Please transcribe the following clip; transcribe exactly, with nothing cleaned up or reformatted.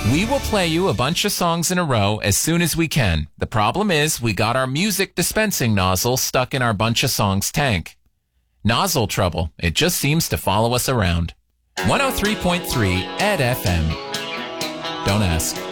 We will play you a bunch of songs in a row as soon as we can. The problem is we got our music dispensing nozzle stuck in our bunch of songs tank. Nozzle trouble. It just seems to follow us around. one oh three point three at F M. Don't ask.